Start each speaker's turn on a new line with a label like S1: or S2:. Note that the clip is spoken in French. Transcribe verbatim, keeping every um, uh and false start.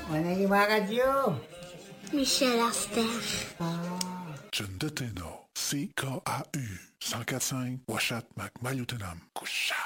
S1: On est à la radio.
S2: Michel Aster.
S3: John Deteno, C K A U, cent quatre virgule cinq, Washat Mac Mayutenam, Kusha.